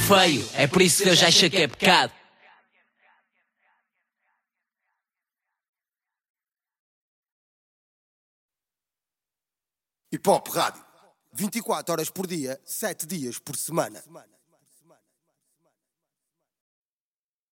feio, é por isso que Deus acha que é pecado. Hip Hop Rádio, 24 horas por dia, 7 dias por semana.